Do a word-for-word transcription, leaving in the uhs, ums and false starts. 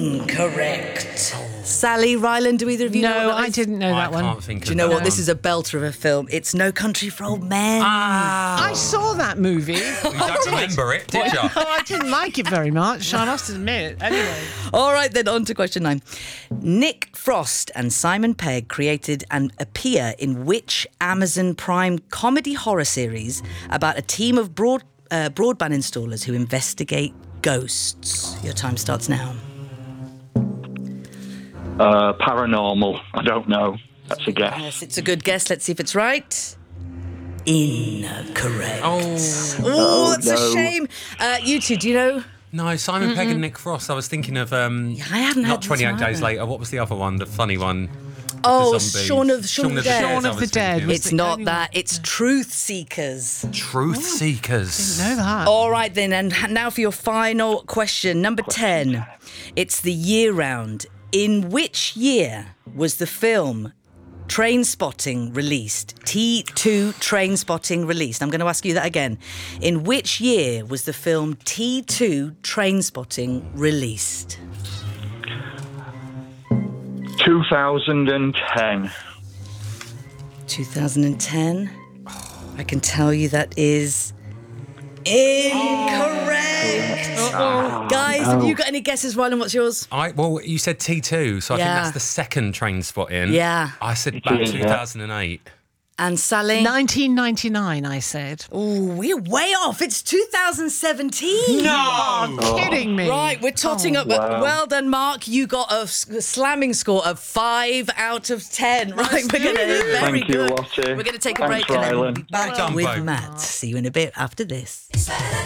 Incorrect. Sally, Ryland, do either of you know No, what that I is? didn't know that I one. can't think Do you of know that what? This one. is a belter of a film. It's No Country for Old Men. Ah, I saw that movie. you don't remember it, did you? Oh, I didn't like it very much, I must admit. Anyway. All right, then, on to question nine. Nick Frost and Simon Pegg created and appear in which Amazon Prime comedy horror series about a team of broad, uh, broadband installers who investigate ghosts? Your time starts now. Uh, paranormal. I don't know. That's a guess. Yes, it's a good guess. Let's see if it's right. Incorrect. Oh, Oh, that's no. a shame. Uh, you two, do you know? no, Simon Pegg and Nick Frost. I was thinking of... Um, I hadn't Not heard this twenty-eight one Days either. Later. What was the other one? The funny one? Oh, The zombies. Shaun of, Shaun of the Dead. Shaun I of was the Dead thinking. was It's the not only that. one. It's Truth Seekers. Truth Seekers. Know that. All right, then. And now for your final question. Number ten. It's the year round. In which year was the film Train Spotting released? T two Train Spotting released. I'm going to ask you that again. In which year was the film T two Train Spotting released? two thousand ten. two thousand ten. I can tell you that is incorrect. Guys, have you got any guesses, Rylan? What's yours? I, well, you said T two, so I Yeah. think that's the second Train Spotting. Yeah. I said about is, yeah. two thousand eight. And Sally? nineteen ninety-nine, I said. Oh, we're way off. It's two thousand seventeen. Oh, kidding me. Right, we're totting up. wow. Well done, Mark. You got a s- slamming score of five out of ten. Right, we're going to very Thank you, good. Lottie. We're going to take a Thanks, break and then we'll be Rylan. back Well done, with Bo. Matt. See you in a bit after this.